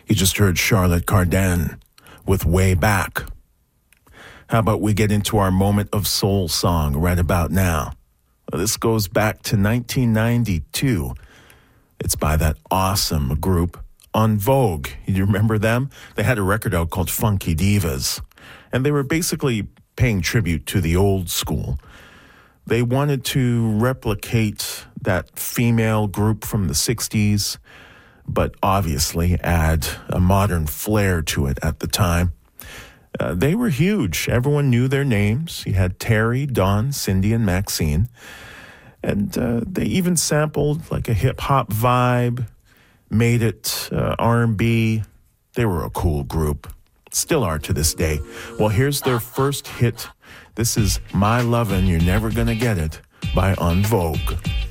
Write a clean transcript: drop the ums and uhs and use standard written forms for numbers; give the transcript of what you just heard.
You just heard Charlotte Cardin with Way Back. How about we get into our moment of soul song right about now? Well, this goes back to 1992. It's by that awesome group, En Vogue. You remember them? They had a record out called Funky Divas, and they were basically paying tribute to the old school. They wanted to replicate that female group from the 60s, but obviously add a modern flair to it at the time. They were huge. Everyone knew their names. You had Terry, Dawn, Cindy, and Maxine. And they even sampled like a hip-hop vibe, made it R&B. They were a cool group. Still are to this day. Well, here's their first hit. This is My Lovin' You're Never Gonna Get It by En Vogue.